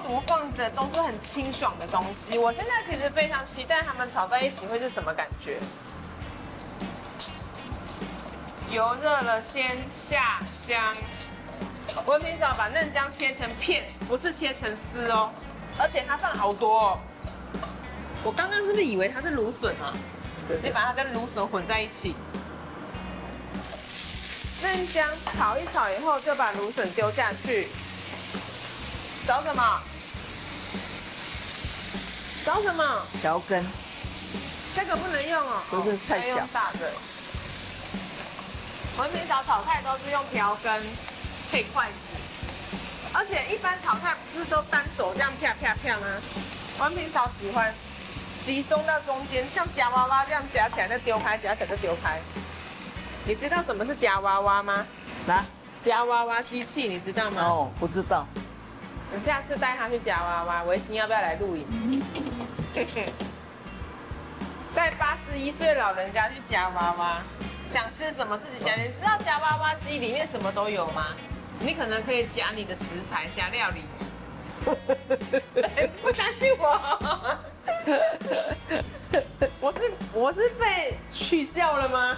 毒放着都是很清爽的东西。我现在其实非常期待它们炒在一起会是什么感觉。油热了，先下姜。文平嫂把嫩姜切成片，不是切成丝哦，而且它放好多哦。我刚刚是不是以为它是芦笋啊？你把它跟芦笋混在一起。嫩姜炒一炒以后，就把芦笋丢下去。找什么？找什么？ 条根， 这个不能用哦， 不是菜要用大的。文平嫂炒菜都是用瓢根配筷子，而且一般炒菜不是都单手这样啪啪啪吗？文平嫂喜欢集中到中间，像夹娃娃这样夹起来再丢开，夹起来再丢开。你知道什么是夹娃娃吗？ 来， 夹娃娃机器你知道吗？ 哦，不知道。 我下次带他去夹娃娃，维新要不要来录影？带81岁老人家去夹娃娃，想吃什么自己夹。你知道夹娃娃机里面什么都有吗？你可能可以夹你的食材，夹料理。不相信我？我是被取笑了吗？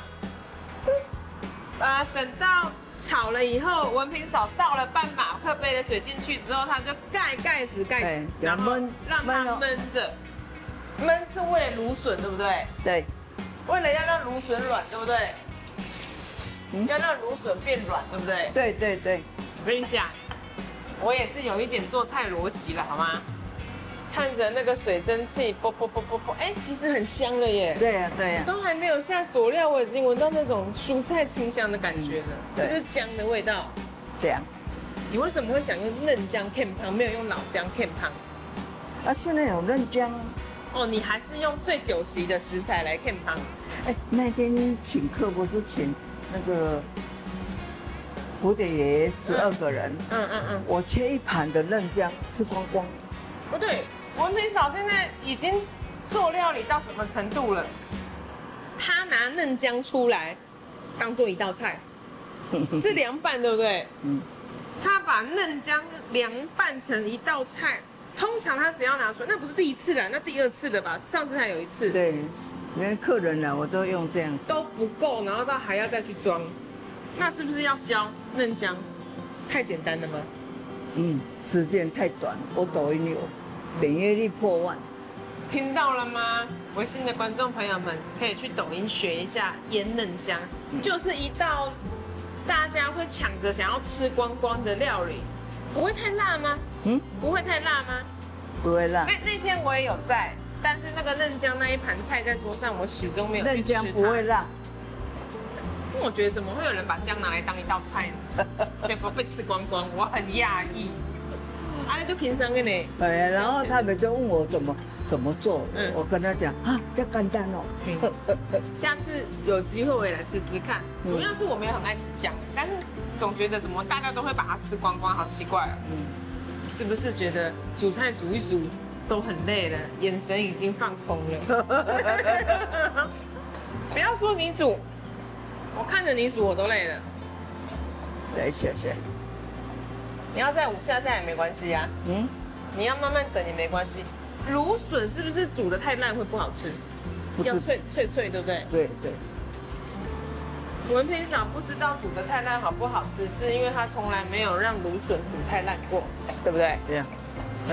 等到炒了以后，文平嫂倒了半马克杯的水进去之后，她就盖子，然后让它焖着。焖是为了芦笋，对不对？ 对。 为了要让芦笋软，对不对？要让芦笋变软，对不对？ 对对对。 我跟你讲，我也是有一点做菜逻辑了，好吗？看着那个水蒸气，啵啵啵啵啵，哎，其实很香了耶。 对呀对呀。 都还没有下佐料，我已经闻到那种蔬菜清香的感觉了，是不是姜的味道？ 这样。 你为什么会想用嫩姜片汤，没有用老姜片汤？ 啊，现在有嫩姜。 哦，你还是用最丢席的食材来片汤。 哎，那天请客不是请那个蝴蝶爷爷12个人，我切一盘的嫩姜吃光光。 不对，文平嫂现在已经做料理到什么程度了？她拿嫩姜出来当做一道菜，是凉拌，对不对？她把嫩姜凉拌成一道菜。通常他只要拿出来，那不是第一次了，那第2次了吧？上次还有1次。 对，因为客人来，我都用这样子。 都不够，然后到还要再去装，那是不是要教嫩姜？太简单了吗？ 时间太短，我抖音有点阅率破万。 听到了吗？微信的观众朋友们可以去抖音学一下腌嫩姜，就是一道大家会抢着想要吃光光的料理。不会太辣吗？不会太辣吗？ 不会辣。 那天我也有在，但是那个嫩姜那一盘菜在桌上，我始终没有去吃它。 嫩姜不会辣。 我觉得怎么会有人把姜拿来当一道菜呢？结果被吃光光，我很讶异。啊，就平常的呢。 对，然后他们就问我怎么做，我跟他讲啊，这简单哦。 下次有机会我也来试试看。主要是我没有很爱吃姜，但是总觉得怎么大家都会把它吃光光，好奇怪啊。是不是觉得煮菜煮一煮都很累了，眼神已经放空了？不要说你煮，我看着你煮我都累了。 来，谢谢。 你要再5下下也没关系呀。你要慢慢等也没关系。芦笋是不是煮得太烂会不好吃？要脆脆，对不对？ 对对。 文平嫂不知道煮得太烂好不好吃，是因为她从来没有让芦笋煮太烂过，对不对？ 这样。